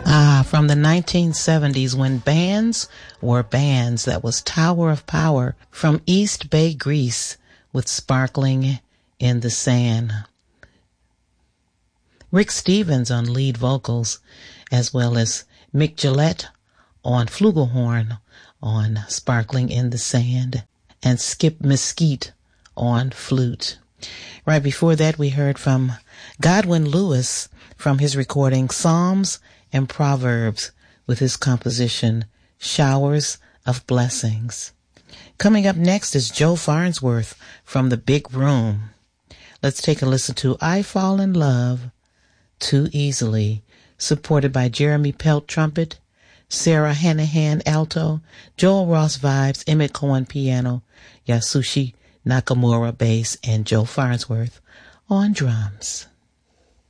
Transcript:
From the 1970s, when bands were bands, that was Tower of Power from East Bay, Greece, with Sparkling in the Sand. Rick Stevens on lead vocals, as well as Mick Gillette on flugelhorn on Sparkling in the Sand, and Skip Mesquite on flute. Right before that, we heard from Godwin Lewis from his recording Psalms and Proverbs with his composition Showers of Blessings. Coming up next is Joe Farnsworth from The Big Room. Let's take a listen to I Fall in Love Too Easily, supported by Jeremy Pelt trumpet, Sarah Hanahan alto, Joel Ross vibes, Emmett Cohen piano, Yasushi Nakamura bass, and Joe Farnsworth on drums.